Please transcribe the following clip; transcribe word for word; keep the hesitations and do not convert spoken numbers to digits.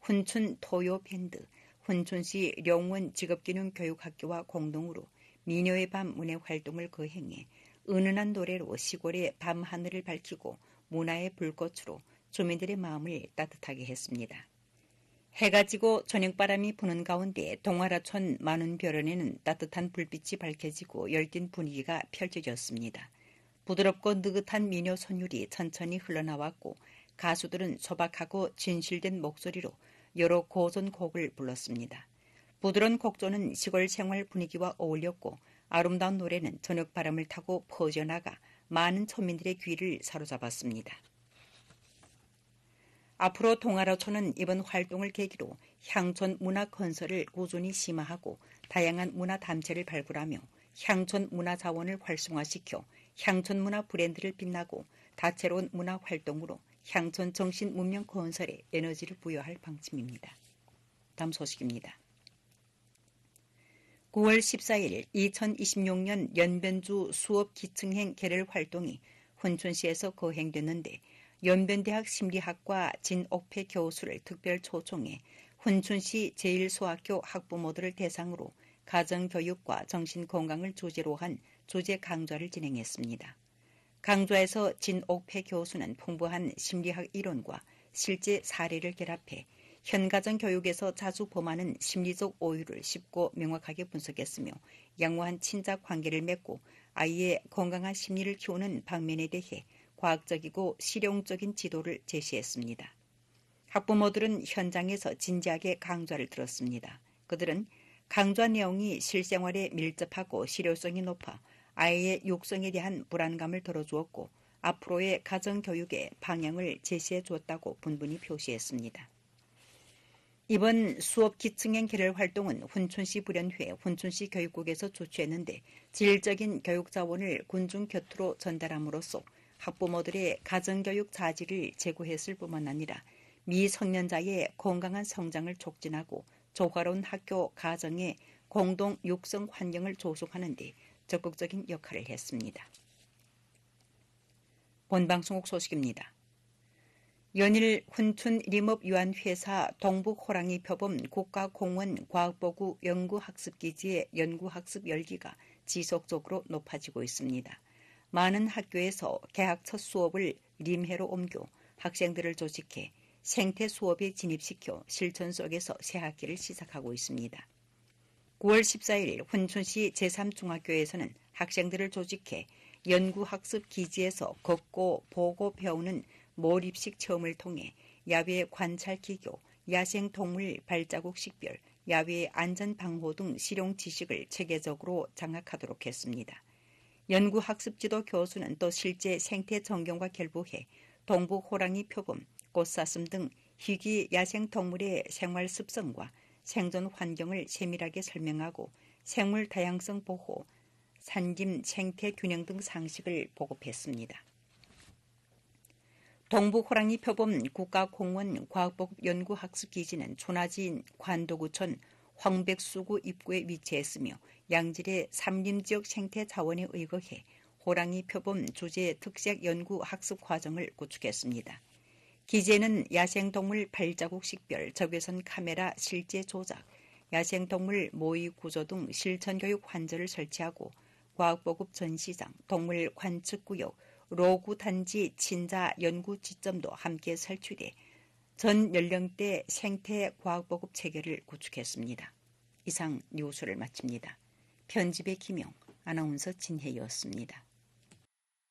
훈춘 토요밴드, 훈춘시 령원 직업기능교육학교와 공동으로 미녀의 밤 문예 활동을 거행해 은은한 노래로 시골의 밤하늘을 밝히고 문화의 불꽃으로 주민들의 마음을 따뜻하게 했습니다. 해가 지고 저녁바람이 부는 가운데 동아라촌 만운별원에는 따뜻한 불빛이 밝혀지고 열띤 분위기가 펼쳐졌습니다. 부드럽고 느긋한 미녀 선율이 천천히 흘러나왔고 가수들은 소박하고 진실된 목소리로 여러 고전곡을 불렀습니다. 부드러운 곡조는 시골 생활 분위기와 어울렸고 아름다운 노래는 저녁바람을 타고 퍼져나가 많은村민들의 귀를 사로잡았습니다. 앞으로 동아라촌은 이번 활동을 계기로 향촌 문화 건설을 꾸준히 심화하고 다양한 문화 단체를 발굴하며 향촌 문화 자원을 활성화시켜 향촌 문화 브랜드를 빛나고 다채로운 문화 활동으로 향촌 정신 문명 건설에 에너지를 부여할 방침입니다. 다음 소식입니다. 구월 십사일 이천이십육년 연변주 수업 기층행 계렬 활동이 훈춘시에서 거행됐는데 연변대학 심리학과 진옥패 교수를 특별 초청해 훈춘시 제일소학교 학부모들을 대상으로 가정교육과 정신건강을 주제로 한 주제 강좌를 진행했습니다. 강좌에서 진옥패 교수는 풍부한 심리학 이론과 실제 사례를 결합해 현가정 교육에서 자주 범하는 심리적 오유를 쉽고 명확하게 분석했으며 양호한 친자 관계를 맺고 아이의 건강한 심리를 키우는 방면에 대해 과학적이고 실용적인 지도를 제시했습니다. 학부모들은 현장에서 진지하게 강좌를 들었습니다. 그들은 강좌 내용이 실생활에 밀접하고 실효성이 높아 아이의 육성에 대한 불안감을 덜어주었고 앞으로의 가정교육의 방향을 제시해 주었다고 분분히 표시했습니다. 이번 수업 기층행 계렬 활동은 훈춘시 불연회 훈춘시 교육국에서 주최했는데 질적인 교육 자원을 군중 곁으로 전달함으로써 학부모들의 가정교육 자질을 제고했을 뿐만 아니라 미성년자의 건강한 성장을 촉진하고 조화로운 학교 가정의 공동 육성 환경을 조성하는 데 적극적인 역할을 했습니다. 본방송국 소식입니다. 연일 훈춘 림업유한회사 동북호랑이 표범 국가공원 과학보구 연구학습기지의 연구학습 열기가 지속적으로 높아지고 있습니다. 많은 학교에서 개학 첫 수업을 림해로 옮겨 학생들을 조직해 생태 수업에 진입시켜 실천 속에서 새 학기를 시작하고 있습니다. 구월 십사일 훈춘시 제삼중학교에서는 학생들을 조직해 연구학습 기지에서 걷고 보고 배우는 몰입식 체험을 통해 야외 관찰 기교, 야생동물 발자국 식별, 야외 안전방호 등 실용 지식을 체계적으로 장악하도록 했습니다. 연구학습지도 교수는 또 실제 생태 전경과 결부해 동북 호랑이 표범, 꽃사슴 등 희귀 야생동물의 생활 습성과 생존 환경을 세밀하게 설명하고 생물 다양성 보호, 산림 생태 균형 등 상식을 보급했습니다. 동북호랑이 표범 국가공원 과학보급연구학습기지는 초나지인 관도구천 황백수구 입구에 위치했으며 양질의 산림지역 생태 자원에 의거해 호랑이 표범 주제 특색 연구 학습 과정을 구축했습니다. 기지에는 야생동물 발자국 식별, 적외선 카메라 실제 조작, 야생동물 모의 구조 등 실천교육 환자를 설치하고 과학보급 전시장, 동물 관측구역, 로구 단지 친자 연구 지점도 함께 설치돼 전 연령대 생태 과학보급 체계를 구축했습니다. 이상 뉴스를 마칩니다. 편집의 김용, 아나운서 진혜였습니다.